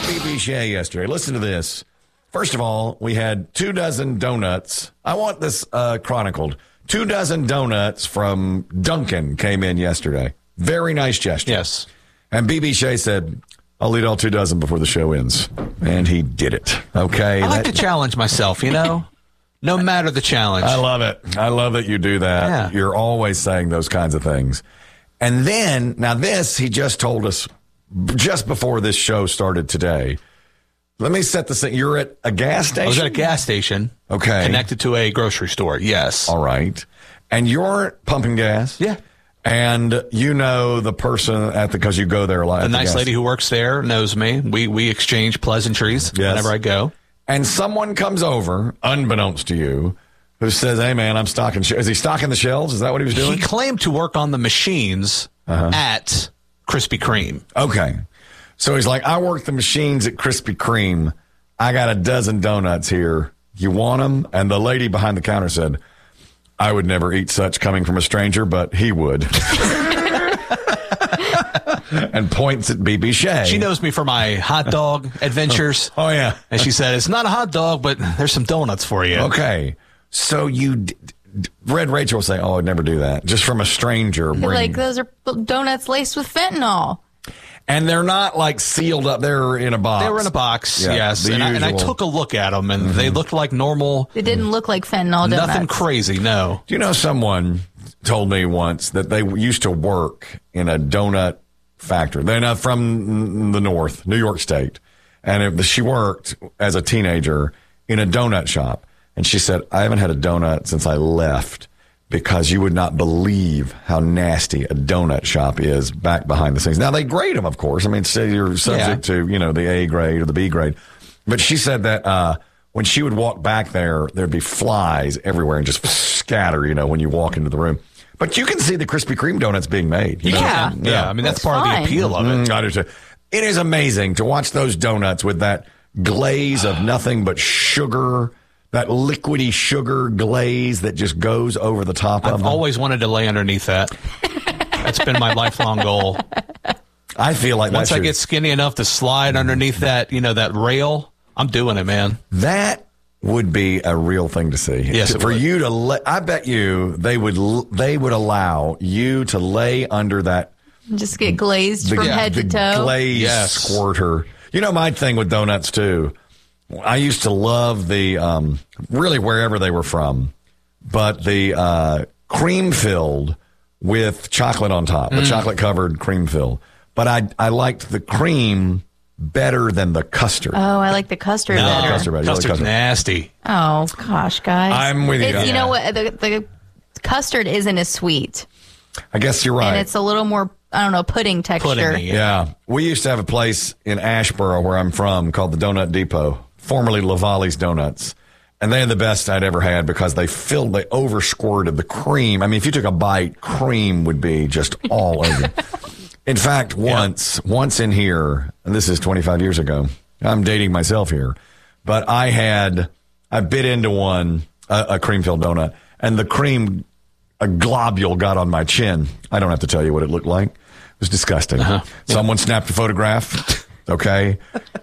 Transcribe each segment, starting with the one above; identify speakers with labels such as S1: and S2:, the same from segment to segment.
S1: B.B. Shea yesterday. Listen to this. First of all, we had 24 donuts. I want this chronicled. 24 donuts from Dunkin' came in yesterday. Very nice gesture.
S2: Yes.
S1: And B.B. Shea said, I'll eat all 24 before the show ends. And he did it. Okay.
S2: I like to challenge myself, No matter the challenge.
S1: I love it. I love that you do that.
S2: Yeah.
S1: You're always saying those kinds of things. And then, now this, he just told us just before this show started today. Let me set this thing. You're at a gas station?
S2: I was at a gas station.
S1: Okay.
S2: Connected to a grocery store. Yes.
S1: All right. And you're pumping gas?
S2: Yeah.
S1: And you know the person because you go there a lot.
S2: The nice lady who works there knows me. We exchange pleasantries whenever I go.
S1: And someone comes over, unbeknownst to you, who says, hey, man, I'm stocking Is he stocking the shelves? Is that what he was doing?
S2: He claimed to work on the machines at Krispy Kreme.
S1: Okay. So he's like, I work the machines at Krispy Kreme. I got a dozen donuts here. You want them? And the lady behind the counter said, I would never eat such coming from a stranger, but he would. And points at B.B. Shea.
S2: She knows me for my hot dog adventures.
S1: Oh, yeah.
S2: And she said, it's not a hot dog, but there's some donuts for you.
S1: Okay. So you read Rachel say, oh, I'd never do that. Just from a stranger.
S3: Like, those are donuts laced with fentanyl.
S1: And they're not like sealed up. They're in a box.
S2: They were in a box, yes. And I took a look at them, and they looked like normal.
S3: They didn't look like fentanyl donuts.
S2: Nothing crazy, no.
S1: Do you know someone told me once that they used to work in a donut factory? They're not from the north, New York State. And she worked as a teenager in a donut shop. And she said, I haven't had a donut since I left because you would not believe how nasty a donut shop is back behind the scenes. Now, they grade them, of course. I mean, say you're subject to, the A grade or the B grade. But she said that when she would walk back there, there'd be flies everywhere and just scatter, when you walk into the room. But you can see the Krispy Kreme donuts being made.
S2: Yeah. I mean, that's part of the appeal of it.
S1: I do too. It is amazing to watch those donuts with that glaze of nothing but sugar, that liquidy sugar glaze that just goes over the top of them.
S2: I've always wanted to lay underneath that. That's been my lifelong goal.
S1: I feel like
S2: once I get skinny enough to slide underneath that, that rail, I'm doing it, man.
S1: That would be a real thing to see.
S2: Yes,
S1: for you to I bet you they would allow you to lay under that.
S3: Just get glazed from head to toe.
S1: Glaze squirter. My thing with donuts too. I used to love the really wherever they were from, but the cream filled with chocolate on top, the chocolate covered cream filled. But I liked the cream better than the custard.
S3: Oh, I like the custard better.
S2: Custard's nasty.
S3: Oh, gosh, guys.
S1: I'm with you.
S3: You know what? The custard isn't as sweet.
S1: I guess you're right.
S3: And it's a little more, pudding texture.
S2: Pudding-y,
S1: yeah. We used to have a place in Asheboro where I'm from called the Donut Depot, formerly Lavalley's Donuts. And they had the best I'd ever had because they over squirted the cream. I mean, if you took a bite, cream would be just all over. In fact, once in here, and this is 25 years ago, I'm dating myself here, but I bit into one, a cream-filled donut, and the cream, a globule got on my chin. I don't have to tell you what it looked like. It was disgusting. Someone snapped a photograph, okay,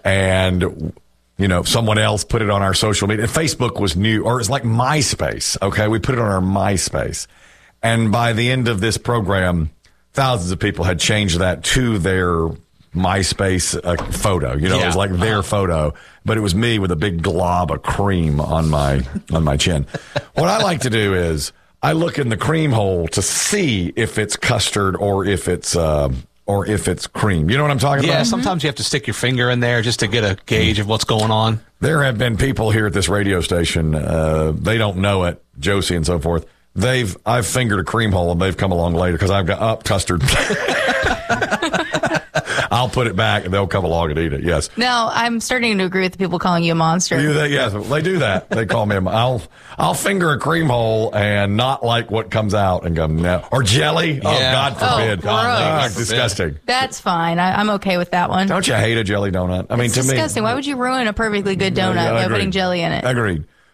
S1: and someone else put it on our social media. Facebook was new, or it's like MySpace, okay? We put it on our MySpace. And by the end of this program, thousands of people had changed that to their MySpace photo. It was like their photo, but it was me with a big glob of cream on my chin. What I like to do is I look in the cream hole to see if it's custard or if it's cream. You know what I'm talking about?
S2: Yeah, sometimes you have to stick your finger in there just to get a gauge of what's going on.
S1: There have been people here at this radio station, they don't know it, Josie and so forth. I've fingered a cream hole and they've come along later because I've got custard. I'll put it back and they'll come along and eat it. Yes.
S3: Now I'm starting to agree with the people calling you a monster.
S1: Yes, they do that. They call me I'll finger a cream hole and not like what comes out and go no. Or jelly. Oh, God forbid.
S3: Gross.
S1: Disgusting.
S3: That's fine. I'm okay with that one.
S1: Don't you hate a jelly donut? I mean,
S3: it's
S1: to me,
S3: disgusting. Why would you ruin a perfectly good donut by putting jelly in it?
S1: Agreed.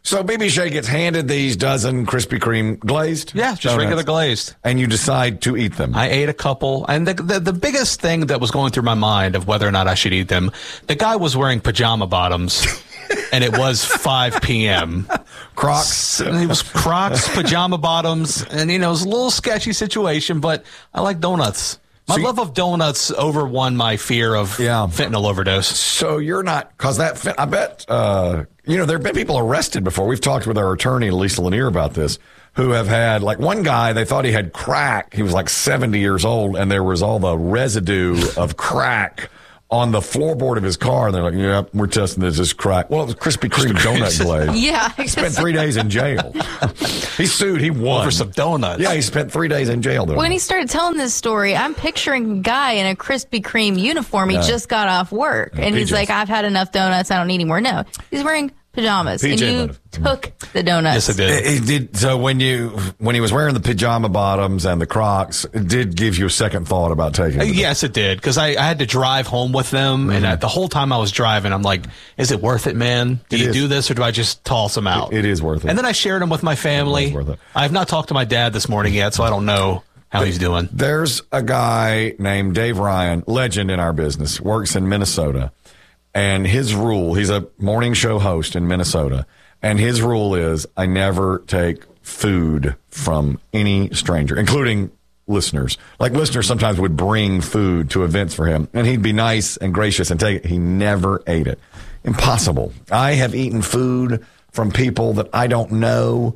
S1: So BB Shea gets handed these dozen Krispy Kreme glazed
S2: Yeah, just
S1: donuts,
S2: regular glazed.
S1: and you decide to eat them.
S2: I ate a couple, and the biggest thing that was going through my mind of whether or not I should eat them, the guy was wearing pajama bottoms, and it was 5 p.m.
S1: Crocs.
S2: And he was Crocs, pajama bottoms, and, it was a little sketchy situation, but I like donuts. My love of donuts overwon my fear of fentanyl overdose.
S1: So you're not, because I bet, there have been people arrested before. We've talked with our attorney, Lisa Lanier, about this, who have had, like one guy, they thought he had crack. He was like 70 years old, and there was all the residue of crack on the floorboard of his car. And they're like, yeah, we're testing this as crack. Well, it was Krispy Kreme donut glaze.
S3: Yeah.
S1: He spent 3 days in jail. He sued. He won.
S2: Over some donuts.
S1: Yeah, he spent 3 days in jail doing
S3: When
S1: it.
S3: he started telling this story, I'm picturing a guy in a Krispy Kreme uniform. He just got off work. And he's
S1: PJs.
S3: like, I've had enough donuts. I don't need any more. No, he's wearing pajamas.
S1: PJ
S3: and you
S1: motive.
S3: took the donuts.
S2: Yes, I did.
S1: It did. So when he was wearing the pajama bottoms and the Crocs, it did give you a second thought about taking them.
S2: Yes, it did, because I had to drive home with them, and the whole time I was driving, I'm like, is it worth it, man? Do you do this, or do I just toss them out?
S1: It is worth it.
S2: And then I shared them with my family.
S1: It's worth it.
S2: I have not talked to my dad this morning yet, so I don't know how he's doing.
S1: There's a guy named Dave Ryan, legend in our business, works in Minnesota. And his rule, he's a morning show host in Minnesota. And his rule is, I never take food from any stranger, including listeners. Like listeners sometimes would bring food to events for him, and he'd be nice and gracious and take it. He never ate it. Impossible. I have eaten food from people that I don't know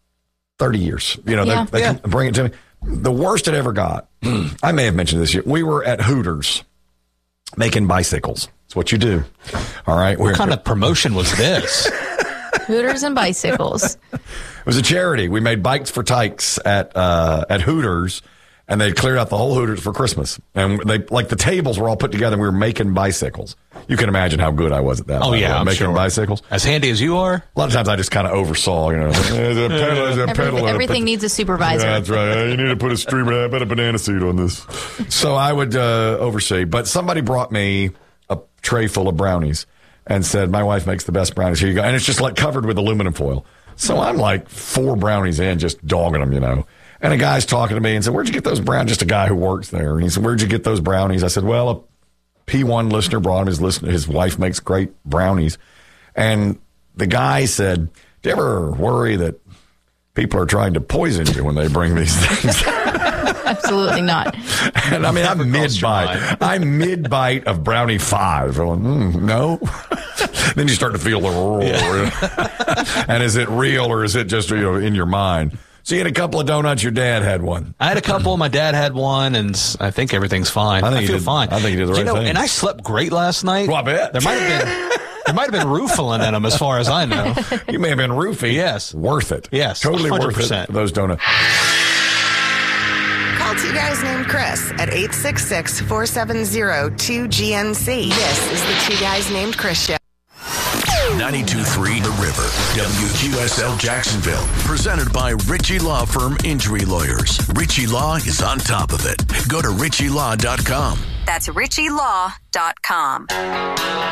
S1: 30 years. They can bring it to me. The worst it ever got, I may have mentioned this year, we were at Hooters making bicycles. It's what you do. All right.
S2: What kind of promotion was this?
S3: Hooters and bicycles.
S1: It was a charity. We made bikes for tykes at Hooters, and they cleared out the whole Hooters for Christmas. And the tables were all put together, and we were making bicycles. You can imagine how good I was at that.
S2: Oh, yeah, I'm
S1: making
S2: sure.
S1: bicycles.
S2: As handy as you are?
S1: A lot of times I just kind of oversaw, there's a pedal.
S3: Everything needs a supervisor.
S1: Yeah, that's right. You need to put a streamer, I bet a banana seed on this. So I would oversee. But somebody brought me a tray full of brownies and said, my wife makes the best brownies. Here you go. And it's just like covered with aluminum foil. So I'm like 4 brownies in, just dogging them, And a guy's talking to me and said, where'd you get those brownies? Just a guy who works there. And he said, where'd you get those brownies? I said, well, a P1 listener brought him. His wife makes great brownies. And the guy said, do you ever worry that people are trying to poison you when they bring these things?
S3: Absolutely not.
S1: And I mean, I'm mid-bite. I'm mid-bite of brownie 5. I'm like, no. Then you start to feel the roar. And is it real or is it just in your mind? So you had a couple of donuts. Your dad had one.
S2: I had a couple. My dad had one, and I think everything's fine. I feel fine.
S1: I think you did the right thing.
S2: And I slept great last night.
S1: Well, I bet.
S2: There might have been roofing in them, as far as I know.
S1: You may have been roofie.
S2: Yes.
S1: Worth it.
S2: Yes.
S1: Totally
S2: 100%.
S1: worth it for those donuts.
S4: Call Two Guys Named Chris at 866-470-2GNC. This is the Two Guys Named Chris Show.
S5: 92.3 The River, WQSL Jacksonville. Presented by Ritchie Law Firm Injury Lawyers. Ritchie Law is on top of it. Go to ritchielaw.com.
S6: That's ritchielaw.com.